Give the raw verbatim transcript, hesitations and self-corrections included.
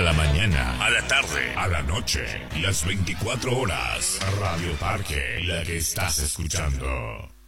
la mañana, a la tarde, a la noche, las veinticuatro horas. Radio Parque, la que estás escuchando.